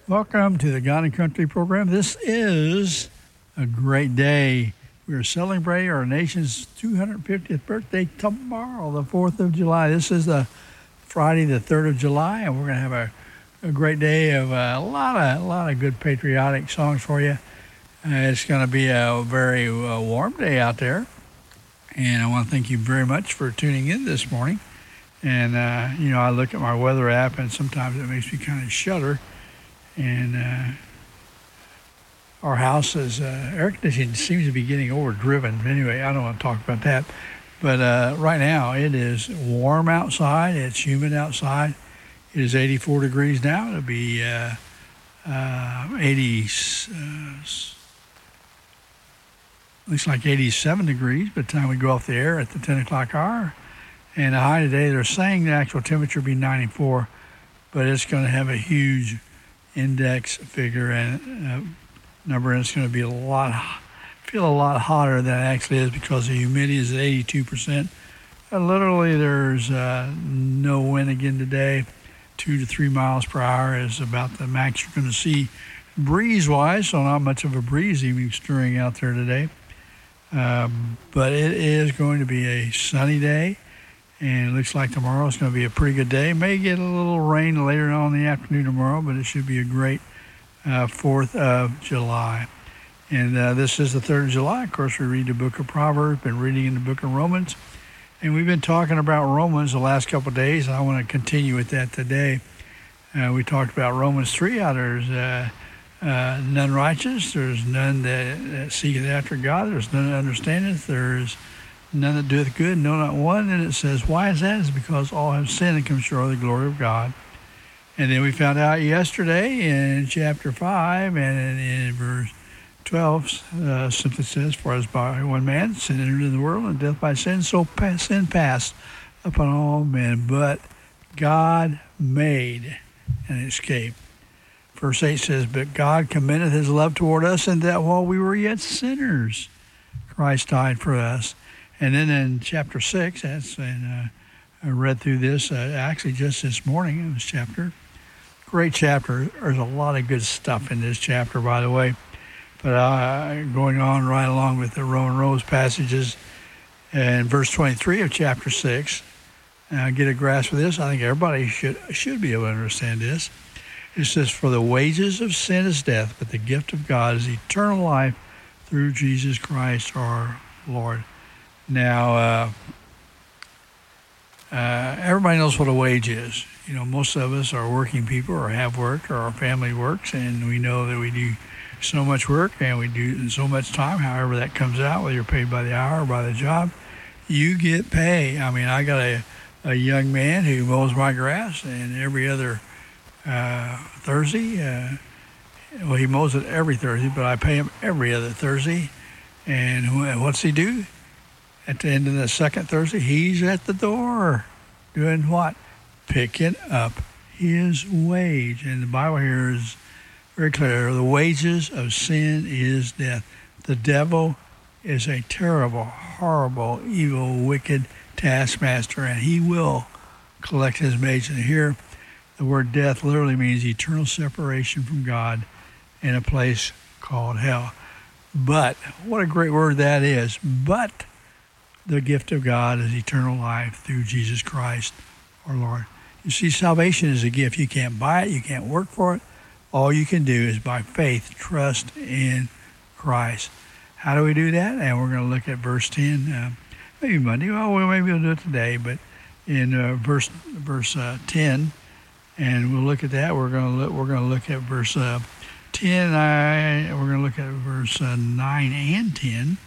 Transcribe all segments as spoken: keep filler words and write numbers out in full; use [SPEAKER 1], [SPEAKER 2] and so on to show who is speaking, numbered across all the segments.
[SPEAKER 1] Welcome to the God and Country program. This is a great day. We are celebrating our nation's two hundred fiftieth birthday tomorrow, the fourth of July. This is the Friday, the third of July, and we're going to have a, a great day of uh, a lot of a lot of good patriotic songs for you. Uh, it's going to be a very uh, warm day out there, and I want to thank you very much for tuning in this morning. And uh, you know, I look at my weather app, and sometimes it makes me kind of shudder. And uh, our house is, uh, air conditioning seems to be getting overdriven. Anyway, I don't want to talk about that. But uh, right now, it is warm outside. It's humid outside. It is eighty-four degrees now. It'll be uh, uh, eighty, uh, looks like eighty-seven degrees by the time we go off the air at the ten o'clock hour. And the high today, they're saying the actual temperature will be ninety-four, but it's going to have a huge index figure and uh, number, and it's going to be a lot, feel a lot hotter than it actually is because the humidity is at eighty-two percent. Uh, literally, there's uh, no wind again today. Two to three miles per hour is about the max you're going to see breeze-wise, so not much of a breeze even stirring out there today. Um, but it is going to be a sunny day. And it looks like tomorrow is going to be a pretty good day. May get a little rain later on in the afternoon tomorrow, but it should be a great uh, fourth of July. And uh, this is the third of July. Of course, we read the book of Proverbs, been reading in the book of Romans. And we've been talking about Romans the last couple of days, and I want to continue with that today. Uh, we talked about Romans three, how there's uh, uh, none righteous, there's none that, that seeketh after God, there's none that understandeth, there's none that doeth good, no, not one. And it says, why is that? It's because all have sinned and come short of the glory of God. And then we found out yesterday in chapter five and in, in verse twelve, uh, simply says, for as by one man sin entered into the world, and death by sin, so sin passed upon all men. But God made an escape. Verse eight says, but God commendeth his love toward us, and that while we were yet sinners, Christ died for us. And then in chapter six, that's, and uh, I read through this uh, actually just this morning in this chapter. Great chapter. There's a lot of good stuff in this chapter, by the way. But uh, going on right along with the Roman Rose passages, in verse twenty-three of chapter six, uh, get a grasp of this. I think everybody should should be able to understand this. It says, for the wages of sin is death, but the gift of God is eternal life through Jesus Christ our Lord. Now, uh, uh, everybody knows what a wage is. You know, most of us are working people or have worked or our family works, and we know that we do so much work and we do in so much time, however that comes out, whether you're paid by the hour or by the job, you get pay. I mean, I got a, a young man who mows my grass, and every other uh, Thursday, uh, well, he mows it every Thursday, but I pay him every other Thursday. And what's he do? At the end of the second Thursday, he's at the door doing what? Picking up his wage. And the Bible here is very clear. The wages of sin is death. The devil is a terrible, horrible, evil, wicked taskmaster, and he will collect his wage. And here, the word death literally means eternal separation from God in a place called hell. But, what a great word that is. But the gift of God is eternal life through Jesus Christ, our Lord. You see, salvation is a gift. You can't buy it. You can't work for it. All you can do is by faith, trust in Christ. How do we do that? And we're going to look at verse ten, uh, maybe Monday. Well, maybe we'll do it today, but in uh, verse verse uh, ten, and we'll look at that. We're going to look. We're going to look at verse uh, ten. I, we're going to look at verse uh, nine and ten.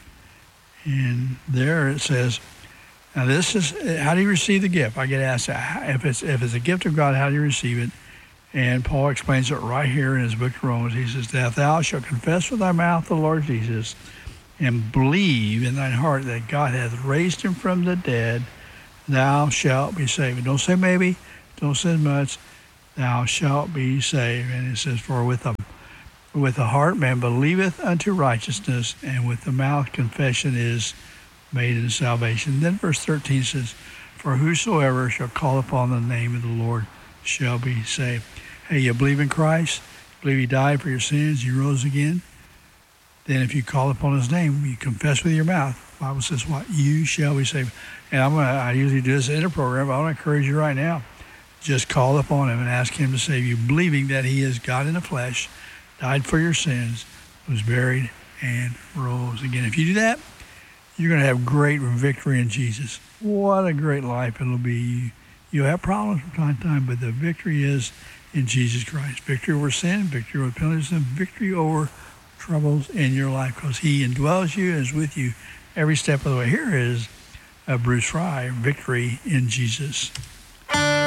[SPEAKER 1] And there it says, now this is, how do you receive the gift? I get asked, if it's if it's a gift of God, how do you receive it? And Paul explains it right here in his book of Romans. He says, that thou shalt confess with thy mouth the Lord Jesus, and believe in thine heart that God hath raised him from the dead, thou shalt be saved. Don't say maybe, don't say much, thou shalt be saved. And it says, for with the With the heart man believeth unto righteousness, and with the mouth confession is made unto salvation. Then verse thirteen says, for whosoever shall call upon the name of the Lord shall be saved. Hey, you believe in Christ? believe he died for your sins, he rose again, then if you call upon his name, you confess with your mouth, the Bible says what? You shall be saved. And I'm gonna, I usually do this in a program, but I want to encourage you right now. Just call upon him and ask him to save you, believing that he is God in the flesh, died for your sins, was buried, and rose again. If you do that, you're going to have great victory in Jesus. What a great life it'll be. You'll have problems from time to time, but the victory is in Jesus Christ. Victory over sin, victory over penalties, and victory over troubles in your life, because he indwells you and is with you every step of the way. Here is uh, Bruce Fry, Victory in Jesus.